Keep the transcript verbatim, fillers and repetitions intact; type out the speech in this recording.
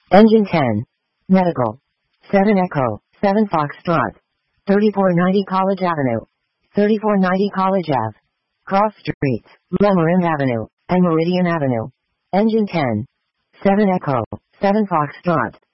Engine ten. Medical. seven Echo, seven Foxtrot. thirty-four ninety College Avenue. thirty-four ninety College Ave. Cross Streets, Lemorin Avenue, and Meridian Avenue. Engine ten. seven Echo, seven Foxtrot.